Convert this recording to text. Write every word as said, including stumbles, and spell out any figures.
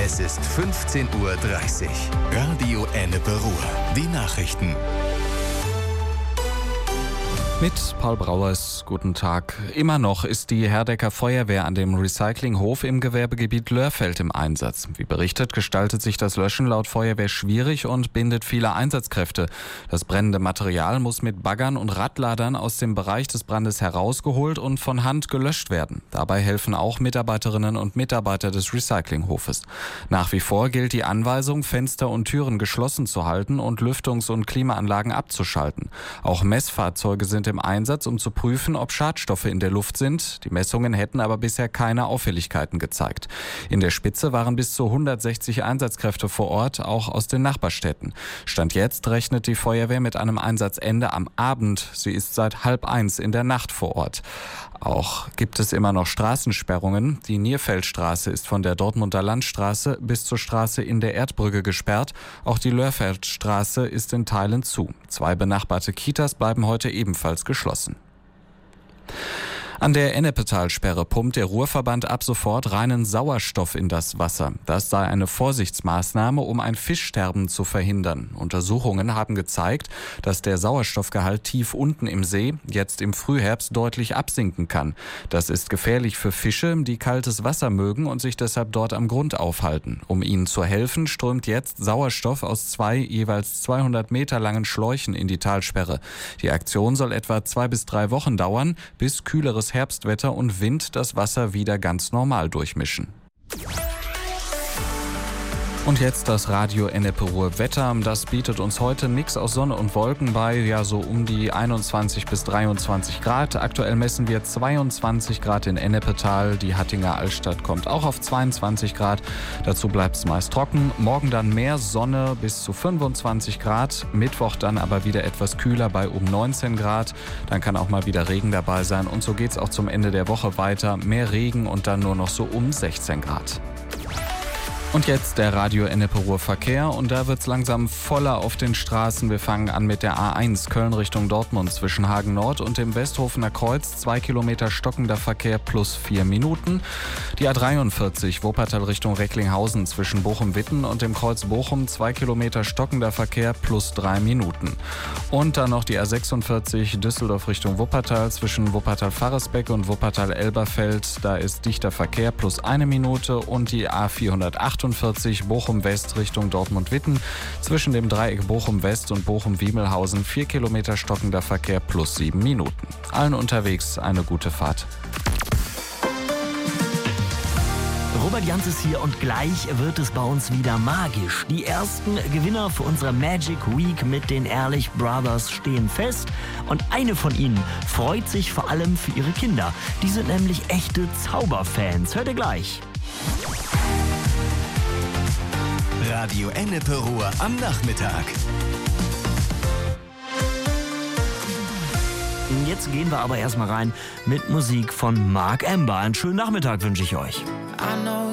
Es ist fünfzehn Uhr dreißig. Radio Ennepe Ruhr. Die Nachrichten. Mit Paul Brauers, guten Tag. Immer noch ist die Herdecker Feuerwehr an dem Recyclinghof im Gewerbegebiet Lörfeld im Einsatz. Wie berichtet, gestaltet sich das Löschen laut Feuerwehr schwierig und bindet viele Einsatzkräfte. Das brennende Material muss mit Baggern und Radladern aus dem Bereich des Brandes herausgeholt und von Hand gelöscht werden. Dabei helfen auch Mitarbeiterinnen und Mitarbeiter des Recyclinghofes. Nach wie vor gilt die Anweisung, Fenster und Türen geschlossen zu halten und Lüftungs- und Klimaanlagen abzuschalten. Auch Messfahrzeuge sind im Einsatz, um zu prüfen, ob Schadstoffe in der Luft sind. Die Messungen hätten aber bisher keine Auffälligkeiten gezeigt. In der Spitze waren bis zu hundertsechzig Einsatzkräfte vor Ort, auch aus den Nachbarstädten. Stand jetzt rechnet die Feuerwehr mit einem Einsatzende am Abend. Sie ist seit halb eins in der Nacht vor Ort. Auch gibt es immer noch Straßensperrungen. Die Nierfeldstraße ist von der Dortmunder Landstraße bis zur Straße in der Erdbrücke gesperrt. Auch die Lörfeldstraße ist in Teilen zu. Zwei benachbarte Kitas bleiben heute ebenfalls geschlossen. An der Ennepetalsperre pumpt der Ruhrverband ab sofort reinen Sauerstoff in das Wasser. Das sei eine Vorsichtsmaßnahme, um ein Fischsterben zu verhindern. Untersuchungen haben gezeigt, dass der Sauerstoffgehalt tief unten im See jetzt im Frühherbst deutlich absinken kann. Das ist gefährlich für Fische, die kaltes Wasser mögen und sich deshalb dort am Grund aufhalten. Um ihnen zu helfen, strömt jetzt Sauerstoff aus zwei jeweils zweihundert Meter langen Schläuchen in die Talsperre. Die Aktion soll etwa zwei bis drei Wochen dauern, bis kühleres Herbstwetter und Wind das Wasser wieder ganz normal durchmischen. Und jetzt das Radio Ennepe Ruhr Wetter. Das bietet uns heute nichts aus Sonne und Wolken bei, ja so um die einundzwanzig bis dreiundzwanzig Grad. Aktuell messen wir zweiundzwanzig Grad in Ennepetal. Die Hattinger Altstadt kommt auch auf zweiundzwanzig Grad. Dazu bleibt es meist trocken. Morgen dann mehr Sonne bis zu fünfundzwanzig Grad. Mittwoch dann aber wieder etwas kühler bei um neunzehn Grad. Dann kann auch mal wieder Regen dabei sein. Und so geht es auch zum Ende der Woche weiter. Mehr Regen und dann nur noch so um sechzehn Grad. Und jetzt der Radio Ennepe Ruhr Verkehr und da wird's langsam voller auf den Straßen. Wir fangen an mit der A eins Köln Richtung Dortmund zwischen Hagen Nord und dem Westhofener Kreuz. Zwei Kilometer stockender Verkehr plus vier Minuten. Die A dreiundvierzig Wuppertal Richtung Recklinghausen zwischen Bochum-Witten und dem Kreuz Bochum. Zwei Kilometer stockender Verkehr plus drei Minuten. Und dann noch die A sechsundvierzig Düsseldorf Richtung Wuppertal zwischen Wuppertal-Faresbeck und Wuppertal-Elberfeld. Da ist dichter Verkehr plus eine Minute und die A vierhundertachtundvierzig Bochum-West Richtung Dortmund-Witten. Zwischen dem Dreieck Bochum-West und Bochum-Wiemelhausen vier Kilometer stockender Verkehr plus sieben Minuten. Allen unterwegs eine gute Fahrt. Robert Jans ist hier und gleich wird es bei uns wieder magisch. Die ersten Gewinner für unsere Magic Week mit den Ehrlich Brothers stehen fest. Und eine von ihnen freut sich vor allem für ihre Kinder. Die sind nämlich echte Zauberfans. Hört ihr gleich. Radio Ennepe Ruhr am Nachmittag. Jetzt gehen wir aber erstmal rein mit Musik von Mark Ember. Einen schönen Nachmittag wünsche ich euch.